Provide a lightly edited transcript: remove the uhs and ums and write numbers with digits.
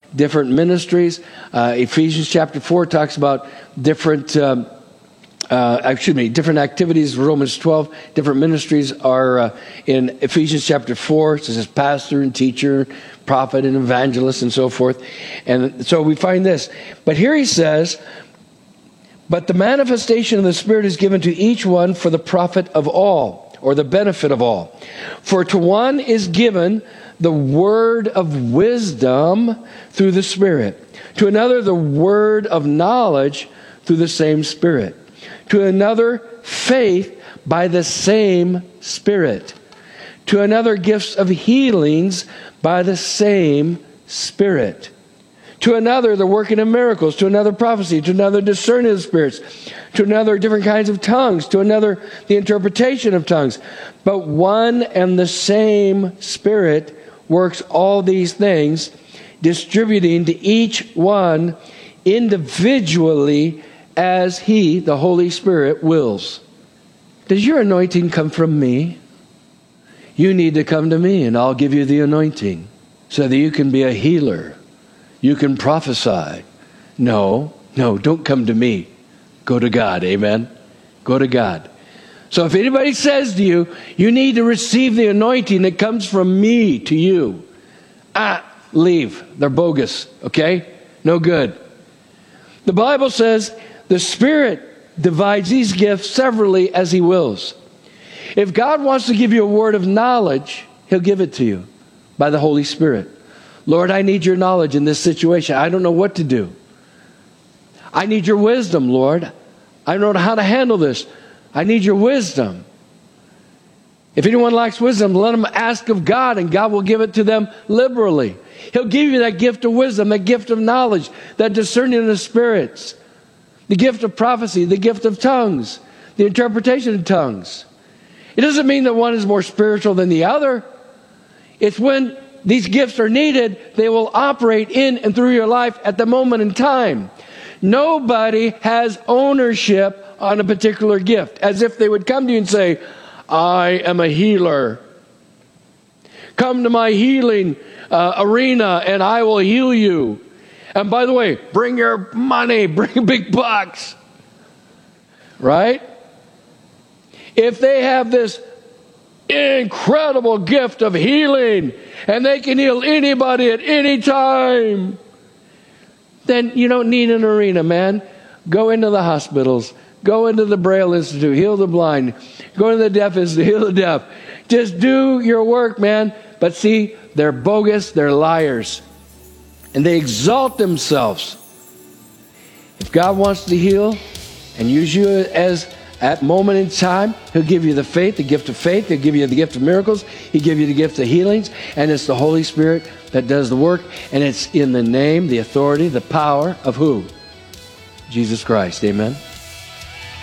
different ministries. Ephesians chapter 4 talks about different activities. Romans 12, different ministries are in Ephesians chapter 4. It says pastor and teacher, prophet and evangelist and so forth. And so we find this. But here he says, but the manifestation of the Spirit is given to each one for the profit of all, or the benefit of all. For to one is given the word of wisdom through the Spirit. To another, the word of knowledge through the same Spirit. To another, faith by the same Spirit. To another, gifts of healings by the same Spirit. To another, the working of miracles. To another, prophecy. To another, discerning of spirits. To another, different kinds of tongues. To another, the interpretation of tongues. But one and the same Spirit works all these things, distributing to each one individually as He, the Holy Spirit, wills. Does your anointing come from me? You need to come to me and I'll give you the anointing so that you can be a healer. You can prophesy. No, don't come to me. Go to God, amen? Go to God. So if anybody says to you, you need to receive the anointing that comes from me to you, leave. They're bogus, okay? No good. The Bible says the Spirit divides these gifts severally as He wills. If God wants to give you a word of knowledge, He'll give it to you by the Holy Spirit. Lord, I need your knowledge in this situation. I don't know what to do. I need your wisdom, Lord. I don't know how to handle this. I need your wisdom. If anyone lacks wisdom, let them ask of God, and God will give it to them liberally. He'll give you that gift of wisdom, that gift of knowledge, that discerning of the spirits, the gift of prophecy, the gift of tongues, the interpretation of tongues. It doesn't mean that one is more spiritual than the other. It's when these gifts are needed, they will operate in and through your life at the moment in time. Nobody has ownership on a particular gift, as if they would come to you and say, I am a healer. Come to my healing arena and I will heal you. And by the way, bring your money, bring big bucks. Right? If they have this incredible gift of healing and they can heal anybody at any time, then you don't need an arena, man. Go into the hospitals. Go into the Braille Institute. Heal the blind. Go to the deaf institute. Heal the deaf. Just do your work, man. But see, they're bogus. They're liars. And they exalt themselves. If God wants to heal and use you as at moment in time, He'll give you the faith, the gift of faith. He'll give you the gift of miracles. He'll give you the gift of healings. And it's the Holy Spirit that does the work. And it's in the name, the authority, the power of who? Jesus Christ. Amen.